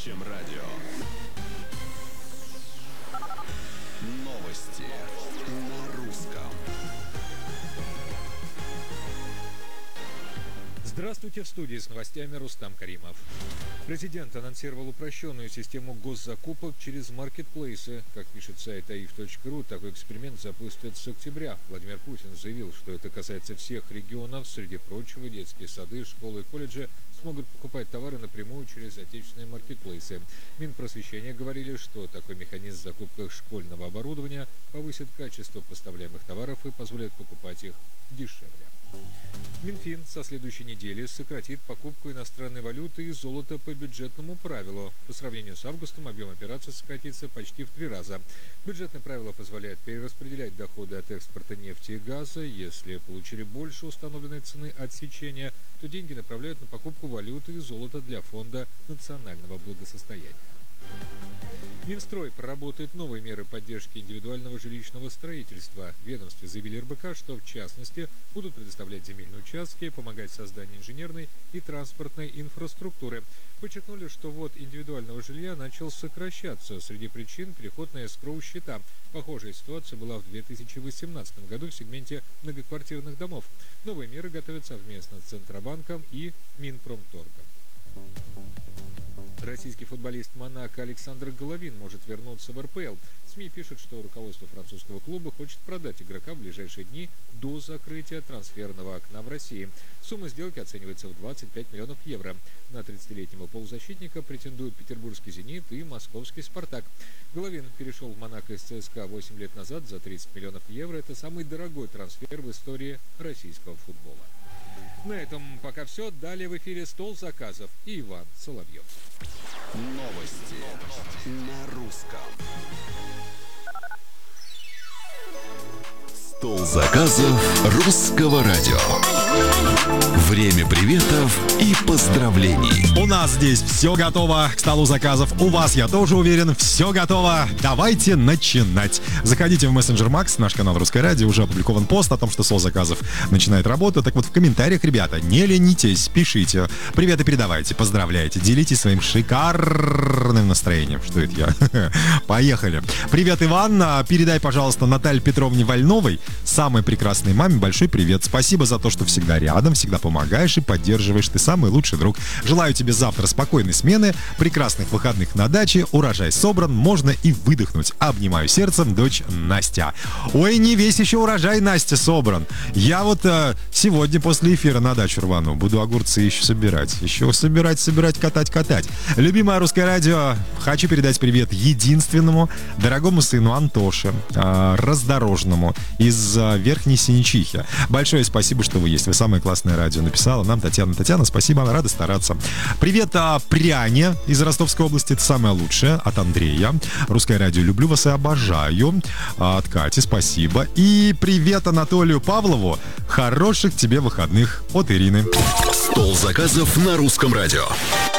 настоящем радио. Новости на русском. Здравствуйте, в студии с новостями Рустам Каримов. Президент анонсировал упрощенную систему госзакупок через маркетплейсы. Как пишет сайт aif.ru, такой эксперимент запустят с октября. Владимир Путин заявил, что это касается всех регионов. Среди прочего, детские сады, школы и колледжи смогут покупать товары напрямую через отечественные маркетплейсы. Минпросвещения говорили, что такой механизм в закупках школьного оборудования повысит качество поставляемых товаров и позволит покупать их дешевле. Минфин со следующей недели сократит покупку иностранной валюты и золота по бюджетному правилу. По сравнению с августом объем операций сократится почти в 3 раза. Бюджетное правило позволяет перераспределять доходы от экспорта нефти и газа. Если получили больше установленной цены отсечения, то деньги направляют на покупку валюты и золота для Фонда национального благосостояния. Минстрой проработает новые меры поддержки индивидуального жилищного строительства. В ведомстве заявили РБК, что в частности будут предоставлять земельные участки, помогать в создании инженерной и транспортной инфраструктуры. Подчеркнули, что ввод индивидуального жилья начал сокращаться. Среди причин переход на эскроу-счета. Похожая ситуация была в 2018 году в сегменте многоквартирных домов. Новые меры готовятся совместно с Центробанком и Минпромторгом. Российский футболист Монако Александр Головин может вернуться в РПЛ. СМИ пишут, что руководство французского клуба хочет продать игрока в ближайшие дни до закрытия трансферного окна в России. Сумма сделки оценивается в 25 миллионов евро. На 30-летнего полузащитника претендуют петербургский «Зенит» и московский «Спартак». Головин перешел в Монако из ЦСКА 8 лет назад за 30 миллионов евро. Это самый дорогой трансфер в истории российского футбола. На этом пока все. Далее в эфире «Стол заказов» и Иван Соловьев. Новости на русском. Стол заказов русского радио. Время приветов и поздравлений. У нас здесь все готово к столу заказов. У вас, я тоже уверен, все готово. Давайте начинать. Заходите в мессенджер Макс, наш канал Русское радио. Уже опубликован пост о том, что стол заказов начинает работу. Так вот, в комментариях, ребята, не ленитесь, пишите. Приветы передавайте, поздравляйте, делитесь своим шикарным настроением. Что это я? Поехали. Привет, Иван. Передай, пожалуйста, Наталье Петровне Вольновой, самой прекрасной маме, большой привет. Спасибо за то, что всегда рядом, всегда помогаешь и поддерживаешь. Ты самый лучший друг. Желаю тебе завтра спокойной смены, прекрасных выходных на даче. Урожай собран, можно и выдохнуть. Обнимаю сердцем, дочь Настя. Ой, не весь еще урожай, Настя, собран. Я вот сегодня после эфира на дачу рвану. Буду огурцы еще собирать. Еще собирать, катать. Любимое Русское радио. Хочу передать привет единственному дорогому сыну Антоше, раздорожному, из Верхней Синичихи. Большое спасибо, что вы есть. Вы самое классное радио. Написала нам Татьяна. Татьяна, спасибо, рада стараться. Привет Пряне из Ростовской области. Это самое лучшее. От Андрея. Русское радио. Люблю вас и обожаю. От Кати. Спасибо. И привет Анатолию Павлову. Хороших тебе выходных. От Ирины. Стол заказов на русском радио.